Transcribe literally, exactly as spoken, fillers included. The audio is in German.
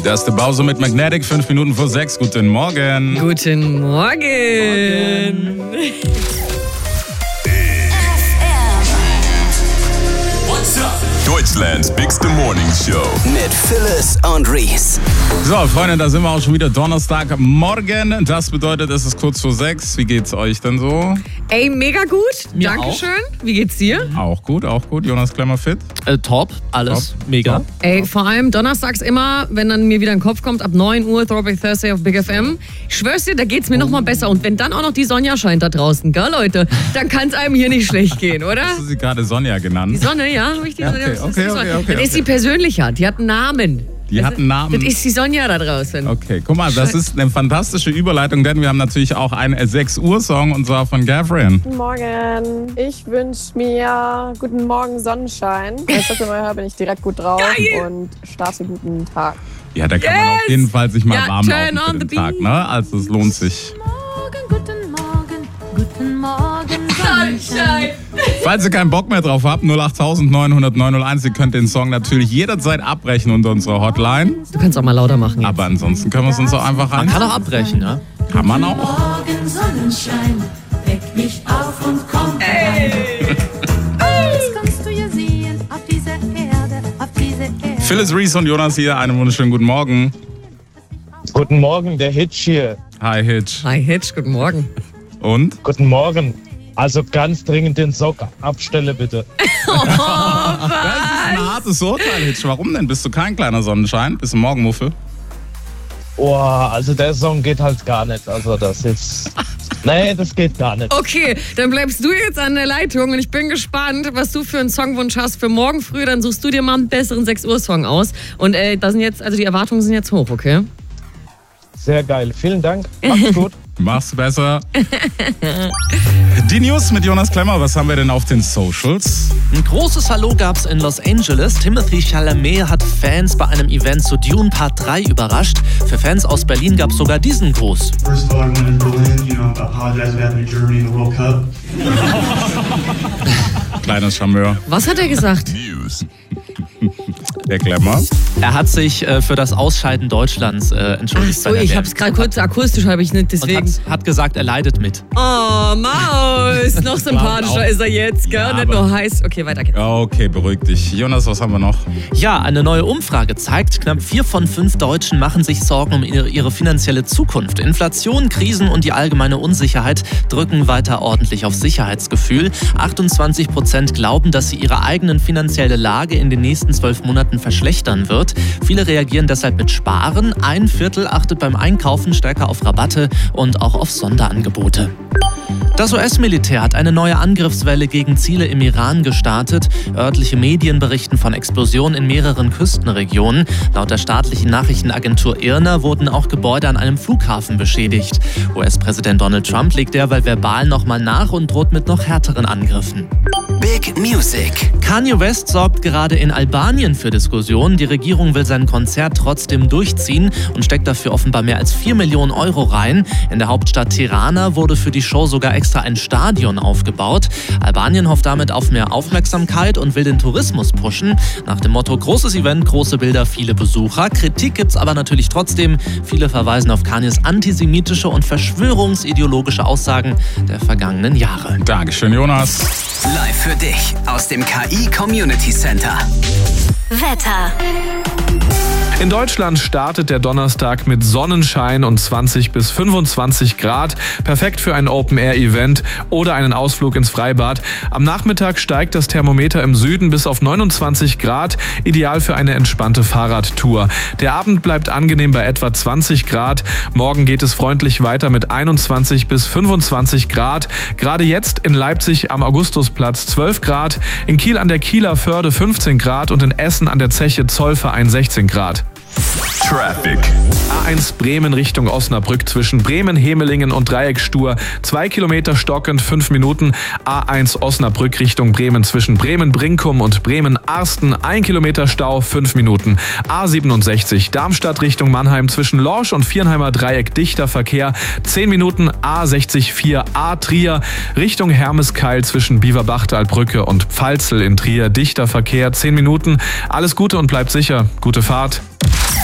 Das ist der Bowser mit Magnetic, fünf Minuten vor sechs. Guten Morgen. Guten Morgen. Morgen. Deutschlands bigste Morning Show. Mit Phyllis und Reese. So, Freunde, da sind wir auch schon wieder Donnerstagmorgen. Das bedeutet, es ist kurz vor sechs. Wie geht's euch denn so? Ey, mega gut. Mir Dankeschön. Auch. Wie geht's dir? Auch gut, auch gut. Jonas Klemmer fit? Äh, top, alles top. Mega. Top. Ey, vor allem donnerstags immer, wenn dann mir wieder in den Kopf kommt, ab neun Uhr Throwback Thursday auf Big F M. Ich schwör's dir, da geht's mir oh. noch mal besser. Und wenn dann auch noch die Sonja scheint da draußen, gell, Leute, dann kann's einem hier nicht schlecht gehen, oder? Hast du sie gerade Sonja genannt? Die Sonne, ja, habe ich die ja, okay, okay, okay, okay, okay, Dann ist sie persönlicher, die hat einen Namen. Die das hat einen Namen. Das ist die Sonja da draußen. Okay, guck mal, das ist eine fantastische Überleitung, denn wir haben natürlich auch einen sechs Uhr Song und zwar von Gavrian. Guten Morgen. Ich wünsche mir guten Morgen Sonnenschein. Wenn ich das immer höre, bin ich direkt gut drauf Geil. und starte guten Tag. Ja, da kann yes. man auf jeden Fall sich mal ja, warm laufen für den Tag, ne? Also es lohnt sich. Guten Morgen, guten Morgen, Sonnenschein. Falls ihr keinen Bock mehr drauf habt, null acht neun null null neun null eins, ihr könnt den Song natürlich jederzeit abbrechen unter unserer Hotline. Du kannst auch mal lauter machen jetzt. Aber ansonsten können wir es uns auch einfach rein. Man kann auch abbrechen, ne? Kann man auch. Morgen Sonnenschein, weck mich auf und komm herein. Alles kannst du ja sehen auf dieser Erde, auf dieser Erde. Phyllis, Reese und Jonas hier, einen wunderschönen guten Morgen. Guten Morgen, der Hitch hier. Hi Hitch. Hi Hitch, guten Morgen. Und? Guten Morgen. Also ganz dringend den Sock abstelle, bitte. Oh, was? Das ist ein hartes Urteil, Hitch. Warum denn? Bist du kein kleiner Sonnenschein? Bist du Morgenmuffel? Oh, also der Song geht halt gar nicht. Also das ist... Nee, das geht gar nicht. Okay, dann bleibst du jetzt an der Leitung und ich bin gespannt, was du für einen Songwunsch hast für morgen früh. Dann suchst du dir mal einen besseren sechs Uhr Song aus. Und äh, da sind jetzt, also die Erwartungen sind jetzt hoch, okay? Sehr geil. Vielen Dank. Macht's gut. Mach's besser. Die News mit Jonas Klemmer. Was haben wir denn auf den Socials? Ein großes Hallo gab's in Los Angeles. Timothy Chalamet hat Fans bei einem Event zu Dune Part drei überrascht. Für Fans aus Berlin gab's sogar diesen Gruß. First of all, I'm in Berlin. You know, I apologize for having Germany in the World Cup. Kleiner Charmeur. Was hat er gesagt? News. Der Klemmer. Er hat sich äh, für das Ausscheiden Deutschlands äh, entschuldigt. Ach so, ich hab's gerade kurz akustisch, habe ich nicht, deswegen. Und hat, hat gesagt, er leidet mit. Oh, Maus, noch sympathischer ist er jetzt, gell? Ja, nicht nur heiß. Okay, weiter geht's. Okay, beruhig dich. Jonas, was haben wir noch? Ja, eine neue Umfrage zeigt, knapp vier von fünf Deutschen machen sich Sorgen um ihre, ihre finanzielle Zukunft. Inflation, Krisen und die allgemeine Unsicherheit drücken weiter ordentlich auf Sicherheitsgefühl. achtundzwanzig Prozent glauben, dass sie ihre eigene finanzielle Lage in den nächsten zwölf Monaten verschlechtern wird. Viele reagieren deshalb mit Sparen. Ein Viertel achtet beim Einkaufen stärker auf Rabatte und auch auf Sonderangebote. Das U S-Militär hat eine neue Angriffswelle gegen Ziele im Iran gestartet. Örtliche Medien berichten von Explosionen in mehreren Küstenregionen. Laut der staatlichen Nachrichtenagentur I R N A wurden auch Gebäude an einem Flughafen beschädigt. U S-Präsident Donald Trump legt derweil verbal nochmal nach und droht mit noch härteren Angriffen. Big Music. Kanye West sorgt gerade in Albanien für Diskussionen. Die Regierung will sein Konzert trotzdem durchziehen und steckt dafür offenbar mehr als vier Millionen Euro rein. In der Hauptstadt Tirana wurde für die Show sogar extra ein Stadion aufgebaut. Albanien hofft damit auf mehr Aufmerksamkeit und will den Tourismus pushen. Nach dem Motto großes Event, große Bilder, viele Besucher. Kritik gibt's aber natürlich trotzdem. Viele verweisen auf Kanyes antisemitische und verschwörungsideologische Aussagen der vergangenen Jahre. Dankeschön, Jonas. Live für dich aus dem K I Community Center. Wetter. In Deutschland startet der Donnerstag mit Sonnenschein und zwanzig bis fünfundzwanzig Grad. Perfekt für ein Open-Air-Event oder einen Ausflug ins Freibad. Am Nachmittag steigt das Thermometer im Süden bis auf neunundzwanzig Grad. Ideal für eine entspannte Fahrradtour. Der Abend bleibt angenehm bei etwa zwanzig Grad. Morgen geht es freundlich weiter mit einundzwanzig bis fünfundzwanzig Grad. Gerade jetzt in Leipzig am Augustusplatz zwölf Grad. In Kiel an der Kieler Förde fünfzehn Grad und in Essen an der Zeche Zollverein sechzehn Grad. Traffic. A eins Bremen Richtung Osnabrück zwischen Bremen, Hemelingen und Dreiecksstur. Zwei Kilometer stockend, fünf Minuten. A eins Osnabrück Richtung Bremen zwischen Bremen-Brinkum und Bremen-Arsten. Ein Kilometer Stau, fünf Minuten. A siebenundsechzig Darmstadt Richtung Mannheim zwischen Lorsch und Viernheimer Dreieck dichter Verkehr. Zehn Minuten. A sechzig vier A Trier Richtung Hermeskeil zwischen Biewerbachtalbrücke und Pfalzel in Trier dichter Verkehr. Zehn Minuten. Alles Gute und bleibt sicher. Gute Fahrt.